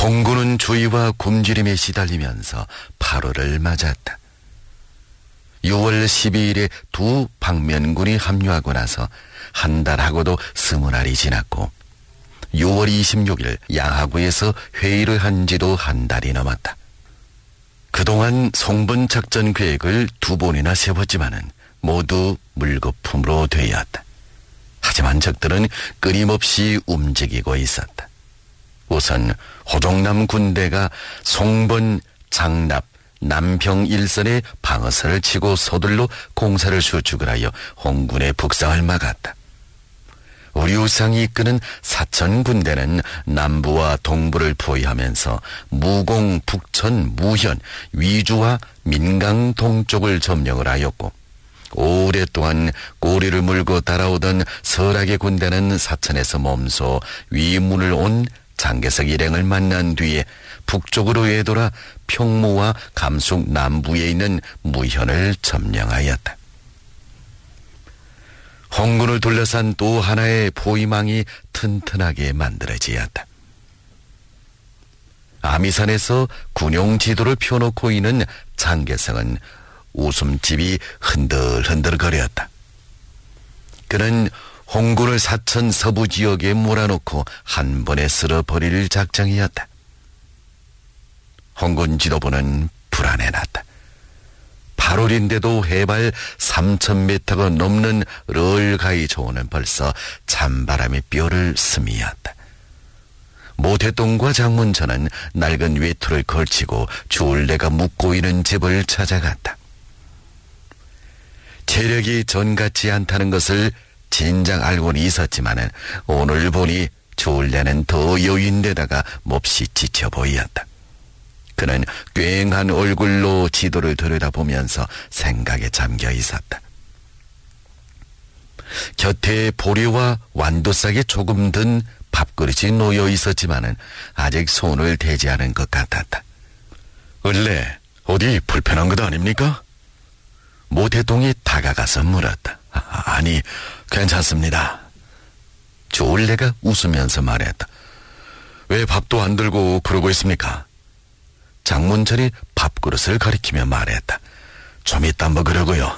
홍구는 주의와 굶주림에 시달리면서 8월을 맞았다. 6월 12일에 두 방면군이 합류하고 나서 한 달하고도 20날이 지났고 6월 26일 양하구에서 회의를 한 지도 한 달이 넘었다. 그동안 송번 작전 계획을 2번이나 세웠지만은 모두 물거품으로 되었다. 하지만 적들은 끊임없이 움직이고 있었다. 우선 호종남 군대가 송번, 장납, 남평 일선에 방어선을 치고 서둘러 공사를 수축을 하여 홍군의 북상을 막았다. 우리우상이 이끄는 사천 군대는 남부와 동부를 포위하면서 무공, 북천, 무현, 위주와 민강 동쪽을 점령을 하였고 오랫동안 꼬리를 물고 따라오던 설악의 군대는 사천에서 멈춰 위문을 온 장개석 일행을 만난 뒤에 북쪽으로 외돌아 평무와 감숙 남부에 있는 무현을 점령하였다. 홍군을 둘러싼 또 하나의 포위망이 튼튼하게 만들어지었다. 아미산에서 군용 지도를 펴놓고 있는 장개성은 웃음집이 흔들흔들거렸다. 그는 홍군을 사천 서부 지역에 몰아놓고 한 번에 쓸어버릴 작정이었다. 홍군 지도부는 불안해났다. 8월인데도 해발 3,000m가 넘는 럴가이 조는 벌써 찬바람이 뼈를 스미었다. 모태동과 장문천은 낡은 외투를 걸치고 주울레가 묵고 있는 집을 찾아갔다. 체력이 전같지 않다는 것을 진작 알고는 있었지만은 오늘 보니 주울레는 더 여윈데다가 몹시 지쳐 보였다. 그는 꽹한 얼굴로 지도를 들여다보면서 생각에 잠겨 있었다. 곁에 보리와 완두싹이 조금 든 밥그릇이 놓여 있었지만은 아직 손을 대지 않은 것 같았다. 원래 어디 불편한 것 아닙니까? 모태동이 다가가서 물었다. 아니, 괜찮습니다. 주울레가 웃으면서 말했다. 왜 밥도 안 들고 그러고 있습니까? 장문철이 밥그릇을 가리키며 말했다. 좀 이따 먹으려고요.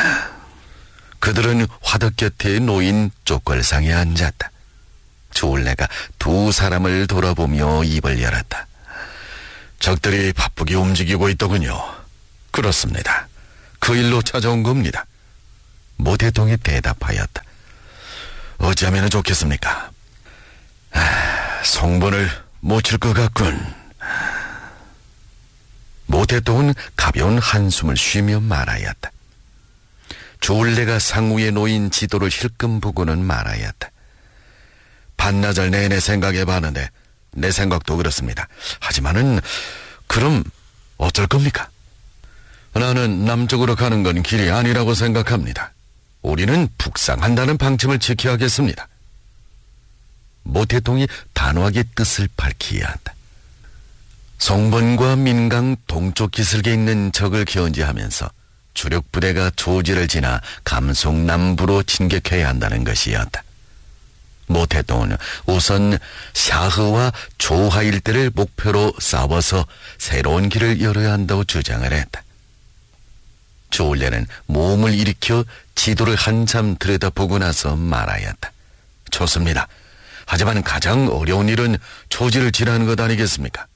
그들은 화덕 곁에 놓인 쪽걸상에 앉았다. 주울레가 두 사람을 돌아보며 입을 열었다. 적들이 바쁘게 움직이고 있더군요. 그렇습니다. 그 일로 찾아온 겁니다. 모태동이 대답하였다. 어찌하면 좋겠습니까? 송번을 못 칠 것 같군. 모태동은 가벼운 한숨을 쉬며 말하였다. 주울레가 상우에 놓인 지도를 힐끔 보고는 말하였다. 반나절 내내 생각해봤는데 내 생각도 그렇습니다. 하지만은 그럼 어쩔 겁니까? 나는 남쪽으로 가는 건 길이 아니라고 생각합니다. 우리는 북상한다는 방침을 지켜야겠습니다. 모태동이 단호하게 뜻을 밝히었다. 송번과 민강 동쪽 기슭에 있는 적을 견제하면서 주력 부대가 조지를 지나 감속 남부로 진격해야 한다는 것이었다. 모태동은 우선 샤흐와 조하 일대를 목표로 싸워서 새로운 길을 열어야 한다고 주장을 했다. 주울레는 몸을 일으켜 지도를 한참 들여다보고 나서 말하였다. 좋습니다. 하지만 가장 어려운 일은 조지를 지나는 것 아니겠습니까?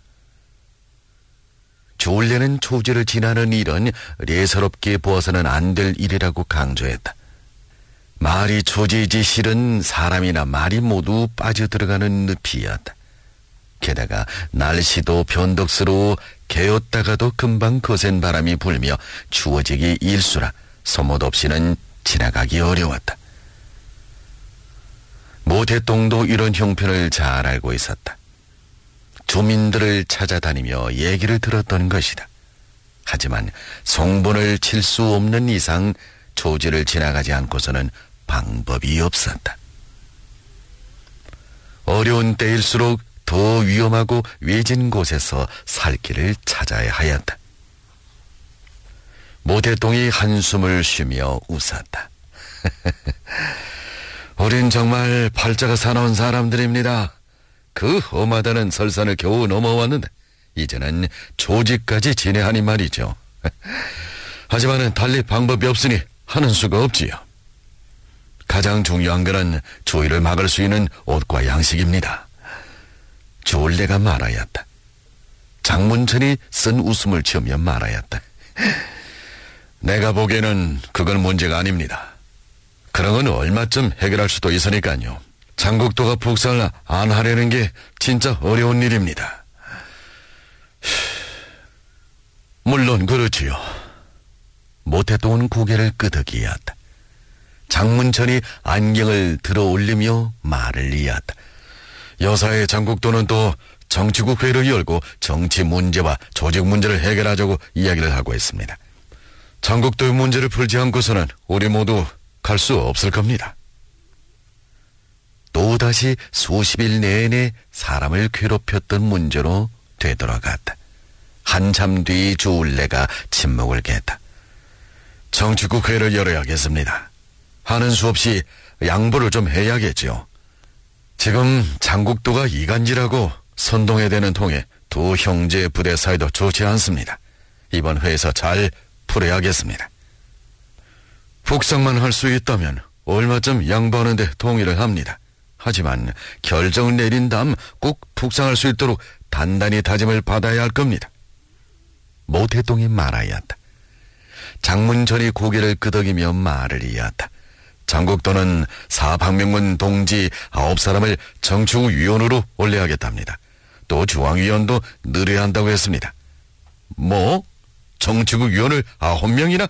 주울레는 조지를 지나는 일은 예사롭게 보아서는 안 될 일이라고 강조했다. 말이 조지이지 실은 사람이나 말이 모두 빠져들어가는 늪이었다. 게다가 날씨도 변덕스러워 개었다가도 금방 거센 바람이 불며 추워지기 일수라 소못 없이는 지나가기 어려웠다. 모태동도 이런 형편을 잘 알고 있었다. 주민들을 찾아다니며 얘기를 들었던 것이다. 하지만 송번을 칠 수 없는 이상 조지를 지나가지 않고서는 방법이 없었다. 어려운 때일수록 더 위험하고 외진 곳에서 살 길을 찾아야 하였다. 모태동이 한숨을 쉬며 웃었다. 우린 정말 팔자가 사나운 사람들입니다. 그 험하다는 설산을 겨우 넘어왔는데 이제는 조직까지 지내하니 말이죠. 하지만은 달리 방법이 없으니 하는 수가 없지요. 가장 중요한 것은 추위를 막을 수 있는 옷과 양식입니다. 조울래가 말하였다. 장문천이 쓴 웃음을 지으며 말하였다. 내가 보기에는 그건 문제가 아닙니다. 그런 건 얼마쯤 해결할 수도 있으니까요. 장국도가 북상을 안 하려는 게 진짜 어려운 일입니다. 물론 그렇지요. 모태똥은 고개를 끄덕이었다. 장문천이 안경을 들어 올리며 말을 이었다. 여사의 장국도는 또 정치국 회의를 열고 정치 문제와 조직 문제를 해결하자고 이야기를 하고 있습니다. 장국도의 문제를 풀지 않고서는 우리 모두 갈 수 없을 겁니다. 또다시 수십일 내내 사람을 괴롭혔던 문제로 되돌아갔다. 한참 뒤 조울래가 침묵을 깼다. 정치국 회의를 열어야겠습니다. 하는 수 없이 양보를 좀 해야겠죠. 지금 장국도가 이간질하고 선동에 대는 통에 두 형제 부대 사이도 좋지 않습니다. 이번 회에서 잘 풀어야겠습니다. 북상만 할 수 있다면 얼마쯤 양보하는데 동의를 합니다. 하지만 결정을 내린 다음 꼭 북상할 수 있도록 단단히 다짐을 받아야 할 겁니다. 모태똥이 말하였다. 장문천이 고개를 끄덕이며 말을 이었다. 장국도는 사방명문 동지 9사람을 정치국 위원으로 올려야겠답니다. 또 중앙위원도 늘어야 한다고 했습니다. 뭐? 정치국 위원을 9명이나?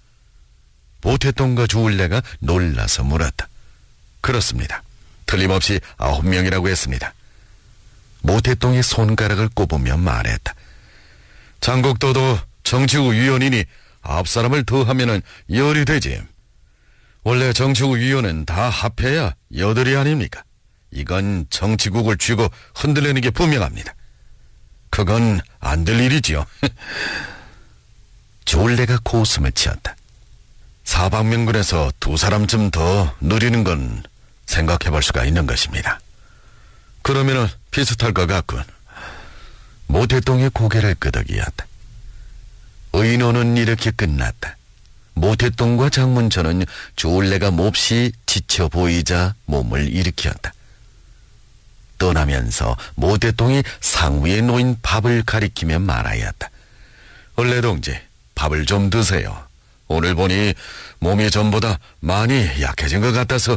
모태똥과 조울래가 놀라서 물었다. 그렇습니다. 틀림없이 9명이라고 했습니다. 모태똥이 손가락을 꼽으며 말했다. 장국도도 정치국 위원이니 9사람을 더하면은 10이 되지. 원래 정치국 위원은 다 합해야 8이 아닙니까? 이건 정치국을 쥐고 흔들리는 게 분명합니다. 그건 안 될 일이지요. 조울래가 고웃음을 치었다. 사방명군에서 2사람쯤 더 누리는 건 생각해 볼 수가 있는 것입니다. 그러면은 비슷할 것 같군. 모태똥이 고개를 끄덕이었다. 의논은 이렇게 끝났다. 모태똥과 장문천은 조울래가 몹시 지쳐 보이자 몸을 일으켰다. 떠나면서 모태똥이 상위에 놓인 밥을 가리키며 말하였다. 원래 동지, 밥을 좀 드세요. 오늘 보니 몸이 전보다 많이 약해진 것 같아서